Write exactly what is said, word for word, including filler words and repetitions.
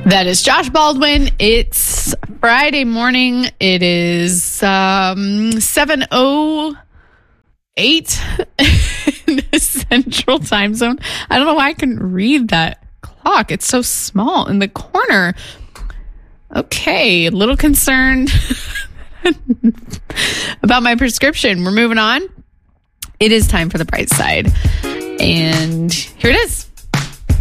That is Josh Baldwin. It's Friday morning. It is um, seven oh eight in the Central Time Zone. I don't know why I couldn't read that clock. It's so small in the corner. Okay, a little concerned about my prescription. We're moving on. It is time for the bright side. And here it is.